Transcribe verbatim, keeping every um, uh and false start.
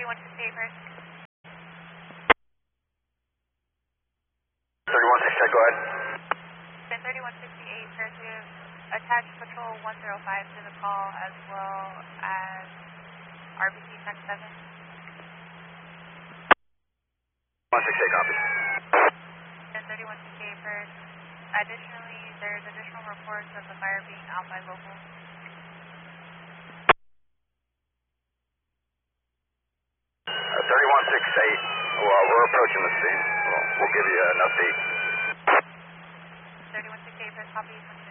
thirty-one fifty-eight first. thirty-one sixty-eight, go ahead. thirty-one fifty-eight first, we have attached patrol one zero five to the call as well as R B C ten seven. one sixty-eight, copy. thirty-one fifty-eight first. Additionally, there's additional reports of the fire being out by locals. Uh, thirty-one sixty-eight, well, we're approaching the scene. We'll, we'll give you an update. thirty-one sixty-eight first, copy.